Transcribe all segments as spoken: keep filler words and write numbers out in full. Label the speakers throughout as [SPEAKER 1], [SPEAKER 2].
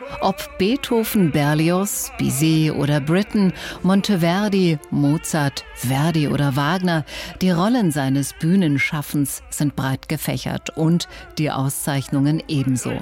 [SPEAKER 1] Ob Beethoven, Berlioz, Bizet oder Britten, Monteverdi, Mozart, Verdi oder Wagner, die Rollen seines Bühnenschaffens sind breit gefächert und die Auszeichnungen ebenso.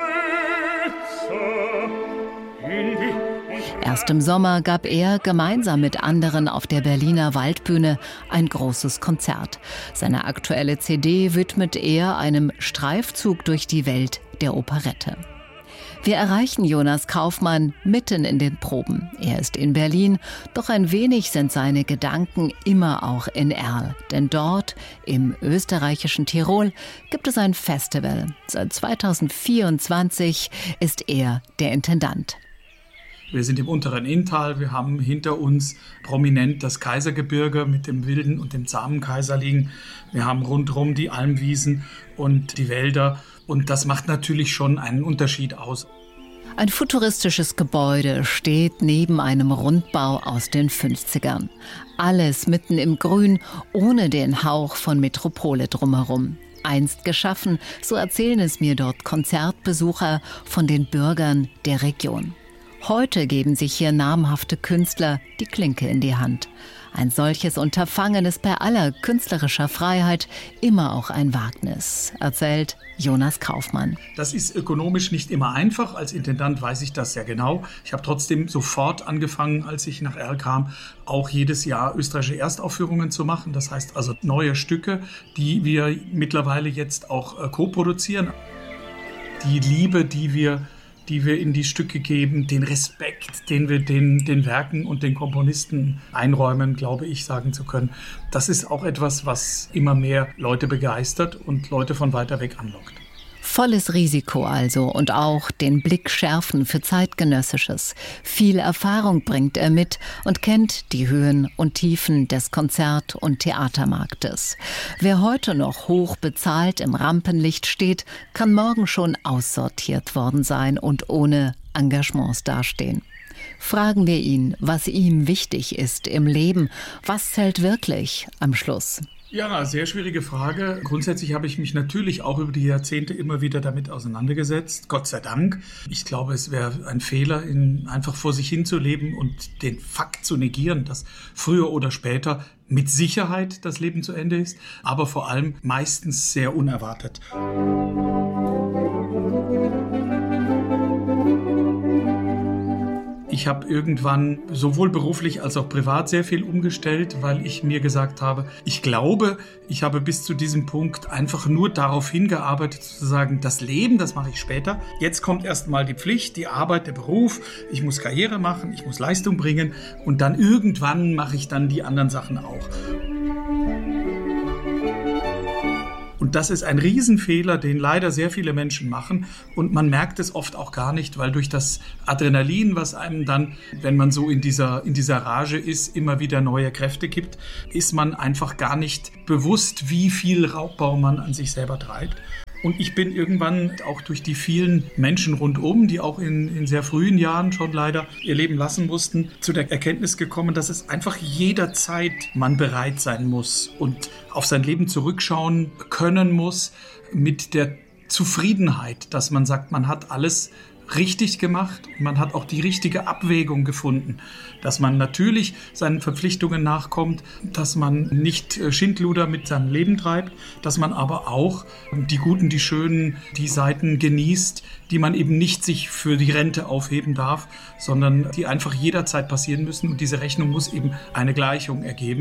[SPEAKER 1] Erst im Sommer gab er gemeinsam mit anderen auf der Berliner Waldbühne ein großes Konzert. Seine aktuelle C D widmet er einem Streifzug durch die Welt der Operette. Wir erreichen Jonas Kaufmann mitten in den Proben. Er ist in Berlin, doch ein wenig sind seine Gedanken immer auch in Erl. Denn dort, im österreichischen Tirol, gibt es ein Festival. Seit zweitausendvierundzwanzig ist er der Intendant.
[SPEAKER 2] Wir sind im unteren Inntal, wir haben hinter uns prominent das Kaisergebirge mit dem wilden und dem zahmen Kaiserling. Wir haben rundherum die Almwiesen und die Wälder und das macht natürlich schon einen Unterschied aus.
[SPEAKER 1] Ein futuristisches Gebäude steht neben einem Rundbau aus den fünfzigern. Alles mitten im Grün, ohne den Hauch von Metropole drumherum. Einst geschaffen, so erzählen es mir dort Konzertbesucher von den Bürgern der Region. Heute geben sich hier namhafte Künstler die Klinke in die Hand. Ein solches Unterfangen ist bei aller künstlerischer Freiheit immer auch ein Wagnis, erzählt Jonas Kaufmann.
[SPEAKER 2] Das ist ökonomisch nicht immer einfach. Als Intendant weiß ich das sehr genau. Ich habe trotzdem sofort angefangen, als ich nach Erl kam, auch jedes Jahr österreichische Erstaufführungen zu machen. Das heißt also neue Stücke, die wir mittlerweile jetzt auch äh, co-produzieren. Die Liebe, die wir die wir in die Stücke geben, den Respekt, den wir den, den Werken und den Komponisten einräumen, glaube ich, sagen zu können. Das ist auch etwas, was immer mehr Leute begeistert und Leute von weiter weg anlockt.
[SPEAKER 1] Volles Risiko also und auch den Blick schärfen für Zeitgenössisches. Viel Erfahrung bringt er mit und kennt die Höhen und Tiefen des Konzert- und Theatermarktes. Wer heute noch hoch bezahlt im Rampenlicht steht, kann morgen schon aussortiert worden sein und ohne Engagements dastehen. Fragen wir ihn, was ihm wichtig ist im Leben. Was zählt wirklich am Schluss?
[SPEAKER 2] Ja, sehr schwierige Frage. Grundsätzlich habe ich mich natürlich auch über die Jahrzehnte immer wieder damit auseinandergesetzt. Gott sei Dank. Ich glaube, es wäre ein Fehler, in einfach vor sich hinzuleben und den Fakt zu negieren, dass früher oder später mit Sicherheit das Leben zu Ende ist, aber vor allem meistens sehr unerwartet. Ich habe irgendwann sowohl beruflich als auch privat sehr viel umgestellt, weil ich mir gesagt habe, ich glaube, ich habe bis zu diesem Punkt einfach nur darauf hingearbeitet, zu sagen, das Leben, das mache ich später. Jetzt kommt erst mal die Pflicht, die Arbeit, der Beruf. Ich muss Karriere machen, ich muss Leistung bringen und dann irgendwann mache ich dann die anderen Sachen auch. Und das ist ein Riesenfehler, den leider sehr viele Menschen machen. Und man merkt es oft auch gar nicht, weil durch das Adrenalin, was einem dann, wenn man so in dieser, in dieser Rage ist, immer wieder neue Kräfte gibt, ist man einfach gar nicht bewusst, wie viel Raubbau man an sich selber treibt. Und ich bin irgendwann auch durch die vielen Menschen rundum, die auch in, in sehr frühen Jahren schon leider ihr Leben lassen mussten, zu der Erkenntnis gekommen, dass es einfach jederzeit man bereit sein muss und auf sein Leben zurückschauen können muss mit der Zufriedenheit, dass man sagt, man hat alles richtig gemacht und man hat auch die richtige Abwägung gefunden, dass man natürlich seinen Verpflichtungen nachkommt, dass man nicht Schindluder mit seinem Leben treibt, dass man aber auch die guten, die schönen, die Seiten genießt, die man eben nicht sich für die Rente aufheben darf, sondern die einfach jederzeit passieren müssen und diese Rechnung muss eben eine Gleichung ergeben.